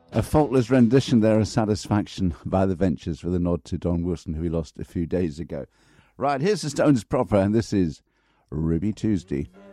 A faultless rendition there of Satisfaction by The Ventures with a nod to Don Wilson, who we lost a few days ago. Right, here's the Stones proper, and this is Ruby Tuesday.